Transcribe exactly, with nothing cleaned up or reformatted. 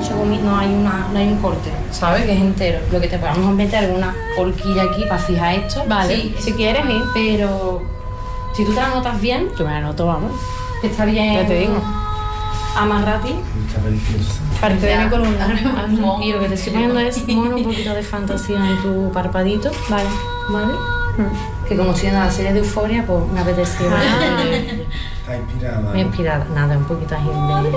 mucha comida, no hay, una, no hay un corte, ¿sabes? Que es entero. Lo que te podemos meter es una horquilla aquí para fijar esto. Vale, sí, si quieres, ¿eh? Pero si tú te la notas bien, Yo me la noto, vamos. que está bien. Ya te digo. Amarrati. Está preciosa. Parte de mi columna. Y lo que te estoy poniendo es bueno, un poquito de fantasía en tu parpadito. Vale. ¿Vale? Mm. Que como estoy en la serie de Euforia, pues me apetecía. Ah. Está inspirada. Me he inspirado, nada, un poquito agil de...